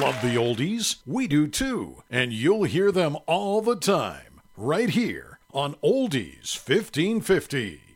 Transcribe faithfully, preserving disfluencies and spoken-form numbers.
love the oldies? We do too. And you'll hear them all the time, right here on Oldies fifteen fifty.